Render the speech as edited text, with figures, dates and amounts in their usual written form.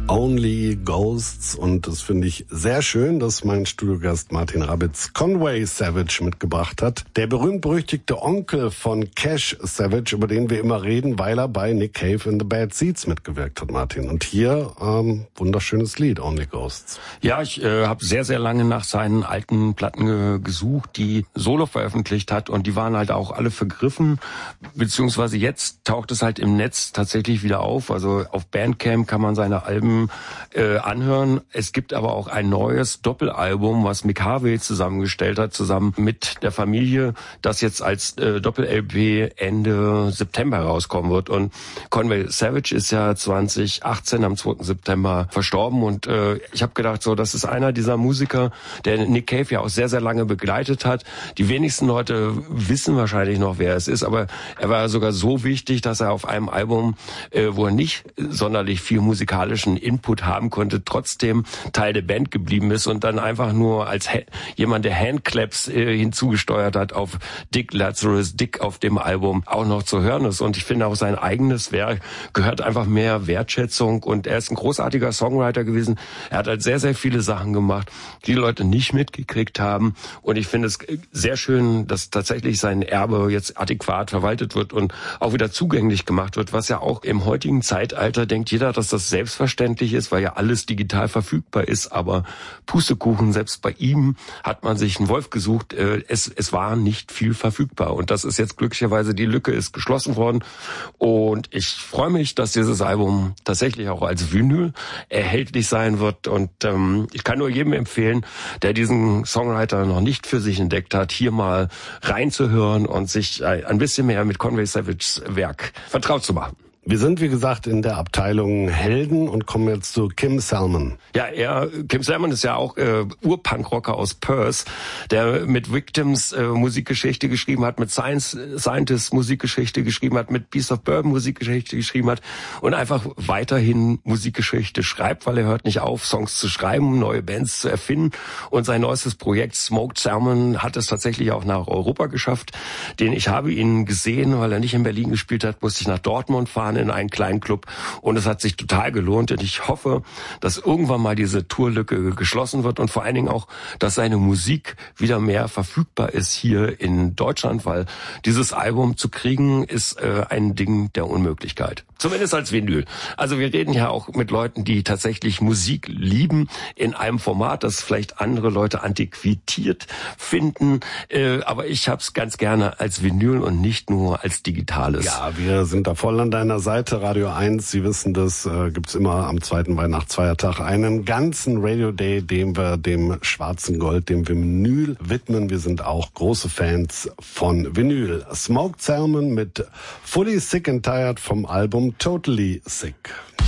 Only Ghosts, und das finde ich sehr schön, dass mein Studiogast Martin Rabitz Conway Savage mitgebracht hat. Der berühmt-berüchtigte Onkel von Cash Savage, über den wir immer reden, weil er bei Nick Cave in the Bad Seeds mitgewirkt hat, Martin. Und hier wunderschönes Lied, Only Ghosts. Ja, ich habe sehr, sehr lange nach seinen alten Platten gesucht, die Solo veröffentlicht hat, und die waren halt auch alle vergriffen, beziehungsweise jetzt taucht es halt im Netz tatsächlich wieder auf. Also auf Bandcamp kann man seine Alben anhören. Es gibt aber auch ein neues Doppelalbum, was Mick Harvey zusammengestellt hat, zusammen mit der Familie, das jetzt als Doppel-LP Ende September rauskommen wird. Und Conway Savage ist ja 2018 am 2. September verstorben, und ich habe gedacht, so, das ist einer dieser Musiker, der Nick Cave ja auch sehr, sehr lange begleitet hat. Die wenigsten Leute wissen wahrscheinlich noch, wer es ist, aber er war sogar so wichtig, dass er auf einem Album, wo er nicht sonderlich viel musikalischen Input haben konnte, trotzdem Teil der Band geblieben ist und dann einfach nur als jemand, der Handclaps hinzugesteuert hat auf Dick Lazarus Dick auf dem Album, auch noch zu hören ist. Und ich finde auch sein eigenes Werk gehört einfach mehr Wertschätzung, und er ist ein großartiger Songwriter gewesen. Er hat halt sehr, sehr viele Sachen gemacht, die Leute nicht mitgekriegt haben, und ich finde es sehr schön, dass tatsächlich sein Erbe jetzt adäquat verwaltet wird und auch wieder zugänglich gemacht wird, was ja auch im heutigen Zeitalter denkt jeder, dass das selbstverständlich ist, weil ja alles digital verfügbar ist, aber Pustekuchen, selbst bei ihm hat man sich einen Wolf gesucht, es war nicht viel verfügbar, und das ist jetzt glücklicherweise, die Lücke ist geschlossen worden, und ich freue mich, dass dieses Album tatsächlich auch als Vinyl erhältlich sein wird, und ich kann nur jedem empfehlen, der diesen Songwriter noch nicht für sich entdeckt hat, hier mal reinzuhören und sich ein bisschen mehr mit Conway Savages Werk vertraut zu machen. Wir sind, wie gesagt, in der Abteilung Helden und kommen jetzt zu Kim Salmon. Ja, Kim Salmon ist ja auch Ur-Punkrocker aus Perth, der mit Victims Musikgeschichte geschrieben hat, mit Scientist Musikgeschichte geschrieben hat, mit Beast of Burden Musikgeschichte geschrieben hat und einfach weiterhin Musikgeschichte schreibt, weil er hört nicht auf, Songs zu schreiben, neue Bands zu erfinden, und sein neuestes Projekt Smoked Salmon hat es tatsächlich auch nach Europa geschafft. Ich habe ihn gesehen, weil er nicht in Berlin gespielt hat, musste ich nach Dortmund fahren in einen kleinen Club, und es hat sich total gelohnt, und ich hoffe, dass irgendwann mal diese Tourlücke geschlossen wird und vor allen Dingen auch, dass seine Musik wieder mehr verfügbar ist hier in Deutschland, weil dieses Album zu kriegen ist ein Ding der Unmöglichkeit. Zumindest als Vinyl. Also wir reden ja auch mit Leuten, die tatsächlich Musik lieben, in einem Format, das vielleicht andere Leute antiquiert finden, aber ich hab's ganz gerne als Vinyl und nicht nur als digitales. Ja, wir sind da voll an deiner Seite. Radio 1, Sie wissen das, gibt's immer am zweiten Weihnachtsfeiertag einen ganzen Radio Day, dem wir dem schwarzen Gold, dem Vinyl widmen. Wir sind auch große Fans von Vinyl. Smoked Salmon mit Fully Sick and Tired vom Album Totally Sick.